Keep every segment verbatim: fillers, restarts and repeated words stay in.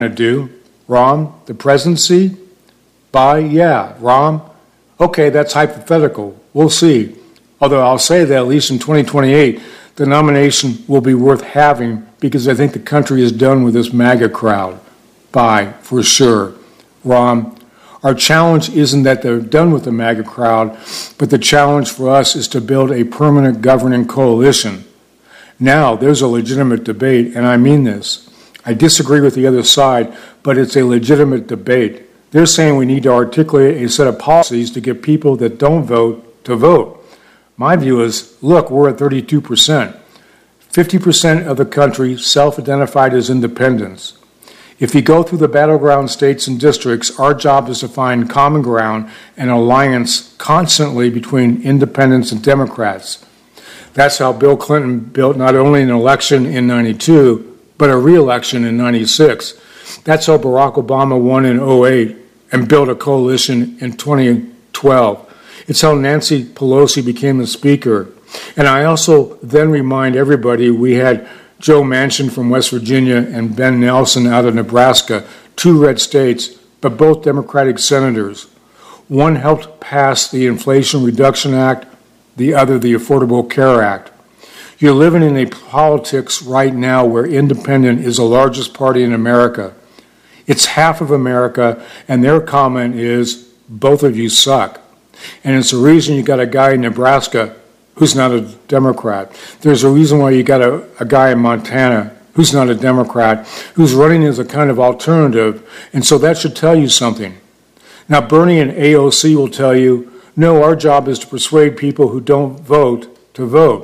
to do? Rom, the presidency? By, yeah, Rom. Okay, that's hypothetical. We'll see. Although I'll say that at least in twenty twenty-eight, the nomination will be worth having because I think the country is done with this MAGA crowd. By, for sure. Rom, our challenge isn't that they're done with the MAGA crowd, but the challenge for us is to build a permanent governing coalition. Now, there's a legitimate debate, and I mean this. I disagree with the other side, but it's a legitimate debate. They're saying we need to articulate a set of policies to get people that don't vote to vote. My view is, look, we're at thirty-two percent. fifty percent of the country self-identified as independents. If you go through the battleground states and districts, our job is to find common ground and alliance constantly between independents and Democrats. That's how Bill Clinton built not only an election in ninety-two, but a re-election in ninety-six. That's how Barack Obama won in oh eight and built a coalition in twenty twelve. It's how Nancy Pelosi became the speaker. And I also then remind everybody we had Joe Manchin from West Virginia and Ben Nelson out of Nebraska, two red states, but both Democratic senators. One helped pass the Inflation Reduction Act, the other the Affordable Care Act. You're living in a politics right now where independent is the largest party in America. It's half of America, and their comment is, both of you suck. And it's the reason you got a guy in Nebraska who's not a Democrat. There's a reason why you got a, a guy in Montana who's not a Democrat, who's running as a kind of alternative, and so that should tell you something. Now, Bernie and A O C will tell you, no, our job is to persuade people who don't vote to vote.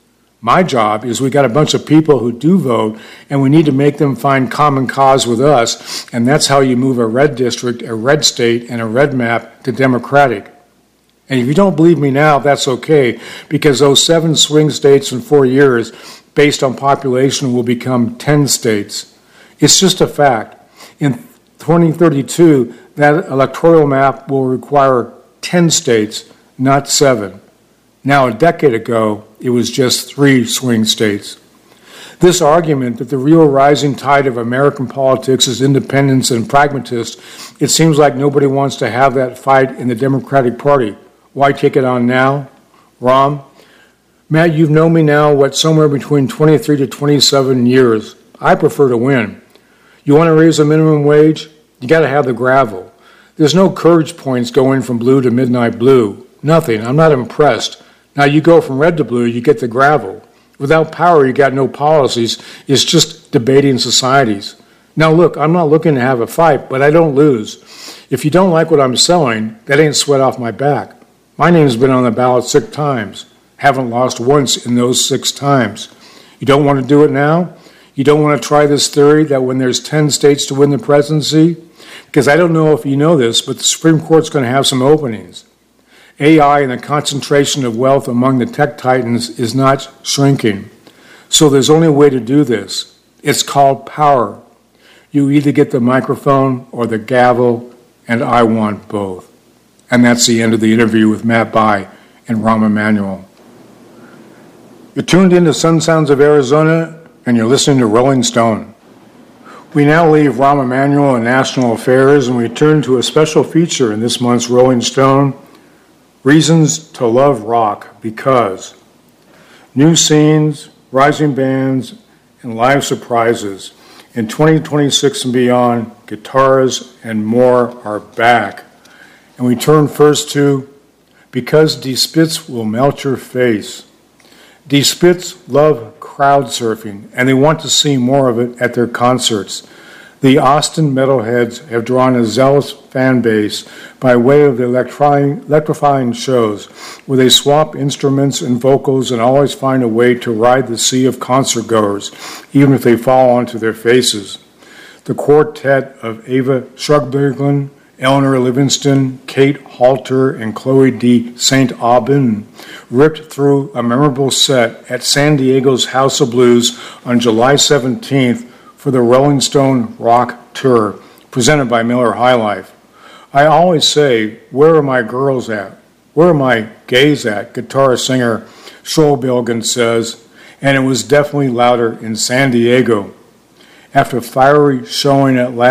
My job is we got a bunch of people who do vote, and we need to make them find common cause with us, and that's how you move a red district, a red state, and a red map to Democratic. And if you don't believe me now, that's okay, because those seven swing states in four years, based on population, will become ten states. It's just a fact. In twenty thirty-two, that electoral map will require ten states, not seven. Now, a decade ago, it was just three swing states. This argument that the real rising tide of American politics is independence and pragmatist, it seems like nobody wants to have that fight in the Democratic Party. Why take it on now? Rom? Matt, you've known me now, what, somewhere between twenty-three to twenty-seven years. I prefer to win. You want to raise the minimum wage? You got to have the gravel. There's no courage points going from blue to midnight blue. Nothing. I'm not impressed. Now, you go from red to blue, you get the gravel. Without power, you got no policies. It's just debating societies. Now, look, I'm not looking to have a fight, but I don't lose. If you don't like what I'm selling, that ain't sweat off my back. My name's been on the ballot six times. Haven't lost once in those six times. You don't want to do it now? You don't want to try this theory that when there's ten states to win the presidency? Because I don't know if you know this, but the Supreme Court's going to have some openings. A I and the concentration of wealth among the tech titans is not shrinking. So there's only a way to do this. It's called power. You either get the microphone or the gavel, and I want both. And that's the end of the interview with Matt Bai and Rahm Emanuel. You're tuned in to Sun Sounds of Arizona, and you're listening to Rolling Stone. We now leave Rahm Emanuel and national affairs, and we turn to a special feature in this month's Rolling Stone, Reasons to Love Rock Because. New scenes, rising bands, and live surprises. In twenty twenty-six and beyond, guitars and more are back. And we turn first to Because Die Spitz Will Melt Your Face. Die Spitz love crowd surfing, and they want to see more of it at their concerts. The Austin metalheads have drawn a zealous fan base by way of the electrifying, electrifying shows, where they swap instruments and vocals and always find a way to ride the sea of concertgoers, even if they fall onto their faces. The quartet of Ava Shrubberglin, Eleanor Livingston, Kate Halter, and Chloe D. Saint Aubin ripped through a memorable set at San Diego's House of Blues on July seventeenth for the Rolling Stone Rock Tour, presented by Miller High Life. I always say, where are my girls at? Where are my gays at? Guitar singer Schrobilgan says, and it was definitely louder in San Diego. after a fiery showing at last